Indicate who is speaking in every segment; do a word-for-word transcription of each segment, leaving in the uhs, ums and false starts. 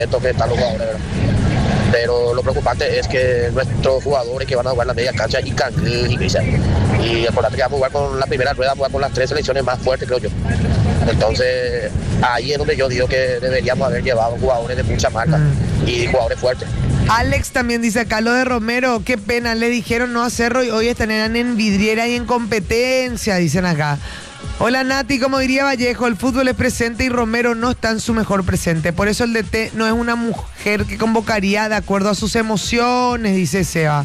Speaker 1: que están los jugadores, ¿verdad? Pero lo preocupante es que nuestros jugadores que van a jugar la media cancha y Cangú y Cristian. Y acordate que vamos a jugar con la primera rueda, vamos a jugar con las tres selecciones más fuertes, creo yo. Entonces, ahí es donde yo digo que deberíamos haber llevado jugadores de mucha marca mm. y jugadores fuertes.
Speaker 2: Alex también dice acá, lo de Romero, qué pena, le dijeron no hacerlo y hoy están en vidriera y en competencia, dicen acá. Hola Nati, como diría Vallejo, el fútbol es presente y Romero no está en su mejor presente. Por eso el D T no es una mujer que convocaría de acuerdo a sus emociones, dice Seba.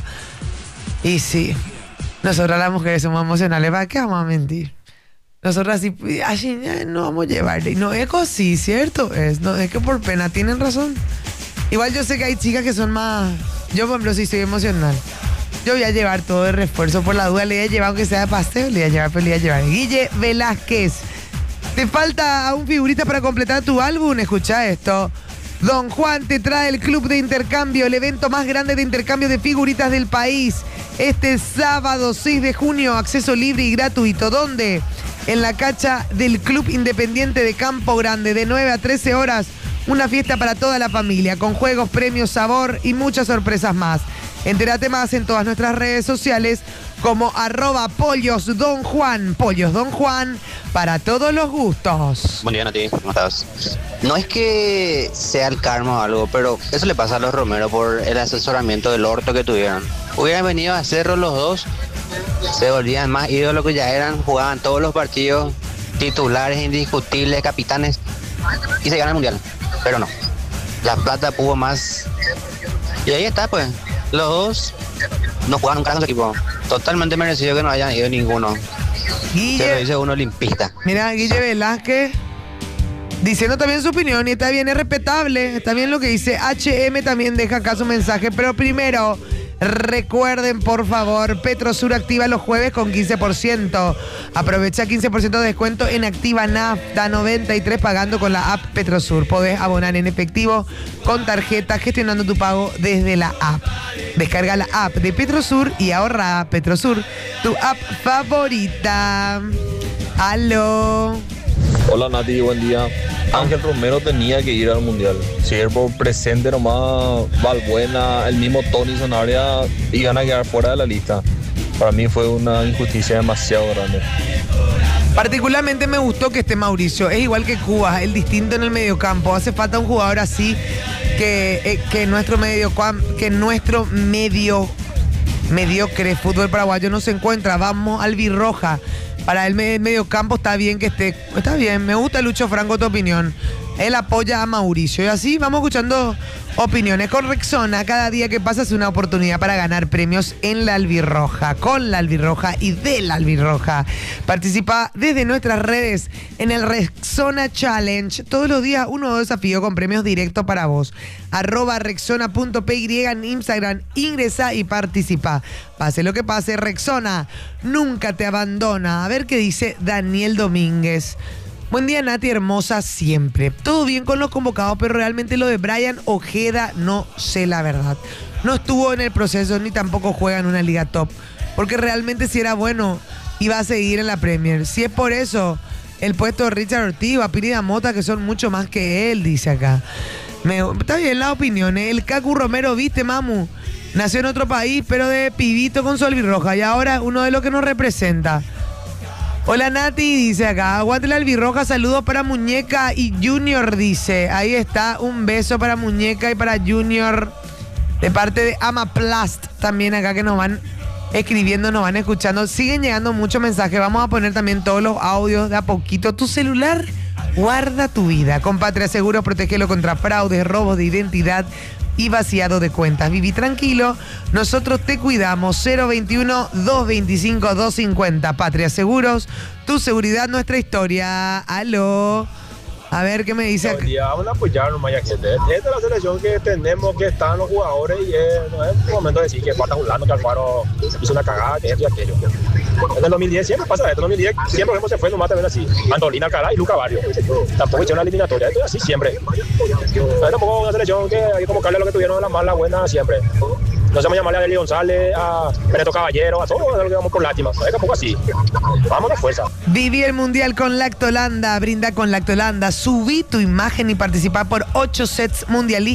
Speaker 2: Y sí, nosotras las mujeres somos emocionales, ¿para qué vamos a mentir? Nosotras sí, así no vamos a llevarle. Y no es así, ¿cierto? Es, no, es que por pena tienen razón. Igual yo sé que hay chicas que son más... Yo, por ejemplo, sí soy emocional. Yo voy a llevar todo de refuerzo por la duda. Le voy a llevar, aunque sea de paseo, le voy a llevar, pero le voy a llevar. Guille Velázquez. ¿Te falta un figurita para completar tu álbum? Escucha esto. Don Juan te trae el Club de Intercambio, el evento más grande de intercambio de figuritas del país. Este sábado seis de junio, acceso libre y gratuito. ¿Dónde? En la cancha del Club Independiente de Campo Grande, de nueve a trece horas. Una fiesta para toda la familia, con juegos, premios, sabor y muchas sorpresas más. Entérate más en todas nuestras redes sociales como arroba pollos don Juan. Pollos don Juan, para todos los gustos.
Speaker 3: Buen día, Nati, ¿cómo estás? No es que sea el karma o algo, pero eso le pasa a los Romero por el asesoramiento del orto que tuvieron. Hubieran venido a Cerro los dos, se volvían más ídolos que ya eran, jugaban todos los partidos, titulares indiscutibles, capitanes, y se ganan el mundial. Pero no, La Plata pudo más. Y ahí está, pues. Los dos no jugaron nunca con su equipo. Totalmente merecido que no hayan ido ninguno.
Speaker 2: Guille,
Speaker 3: se lo dice uno limpista.
Speaker 2: Mira, Guille Velázquez diciendo también su opinión, y está bien, es respetable. Está bien lo que dice. H M también deja acá su mensaje. Pero primero, recuerden, por favor, Petrosur activa los jueves con quince por ciento. Aprovecha quince por ciento de descuento en Activa Nafta noventa y tres pagando con la app Petrosur. Podés abonar en efectivo, con tarjeta, gestionando tu pago desde la app. Descarga la app de Petrosur y ahorra. Petrosur, tu app favorita. Aló.
Speaker 4: Hola Nati, buen día. Ángel Romero tenía que ir al mundial. Si él por presente nomás, Valbuena, el mismo Tony Sanabria iban a quedar fuera de la lista. Para mí fue una injusticia demasiado grande.
Speaker 2: Particularmente me gustó que esté Mauricio. Es igual que Cuba, el distinto en el mediocampo. Hace falta un jugador así que, eh, que nuestro medio que nuestro medio mediocre fútbol paraguayo no se encuentra. Vamos albirroja. Para el medio campo está bien que esté. Está bien, me gusta Lucho Franco, tu opinión. Él apoya a Mauricio. Y así vamos escuchando opiniones. Con Rexona, cada día que pasa es una oportunidad para ganar premios en la albirroja. Con la albirroja y de la albirroja. Participa desde nuestras redes en el Rexona Challenge. Todos los días un nuevo desafío con premios directos para vos. Arroba Rexona punto P Y en Instagram. Ingresa y participa. Pase lo que pase, Rexona nunca te abandona. A ver qué dice Daniel Domínguez. Buen día, Nati, hermosa siempre. Todo bien con los convocados, pero realmente lo de Brian Ojeda no sé la verdad. No estuvo en el proceso ni tampoco juega en una liga top. Porque realmente si era bueno, iba a seguir en la Premier. Si es por eso, el puesto de Richard Ortiz, a Piri Mota, que son mucho más que él, dice acá. Me, está bien la opinión, ¿eh? El Cacu Romero, viste, mamu. Nació en otro país, pero de pibito con su albirroja. Y ahora uno de los que nos representa. Hola Nati, dice acá, aguante la albirroja, saludos para Muñeca y Junior, dice. Ahí está, un beso para Muñeca y para Junior, de parte de Amaplast, también acá que nos van escribiendo, nos van escuchando. Siguen llegando muchos mensajes, vamos a poner también todos los audios de a poquito. Tu celular guarda tu vida. Con Patria Seguros, protégelo contra fraudes, robos de identidad y vaciado de cuentas. Viví tranquilo, nosotros te cuidamos. Cero veintiuno, doscientos veinticinco, doscientos cincuenta. Patria Seguros, tu seguridad, nuestra historia. Aló. A ver qué me dice acá.
Speaker 5: Vamos a apoyar nomás, ya, gente. Esta es la selección que tenemos, que están los jugadores, y es, no es un momento de decir que falta Julano, que Alfaro hizo una cagada, que esto y aquello. En el dos mil diez siempre pasa esto. En el dos mil diez siempre vemos se fue nomás también así. Antolina Alcalá y Luca Barrio. Tampoco hicieron la eliminatoria. Esto es así siempre. Pero tampoco una selección que hay que convocarle a lo que tuvieron, la mala, buena siempre. No se me llamarle a Eli González, a Benito Caballero, a todos los que vamos por lástima. Es tampoco así. Vamos de fuerza.
Speaker 2: Viví el mundial con Lactolanda. Brinda con Lactolanda. Subí tu imagen y participa por ocho sets mundialistas.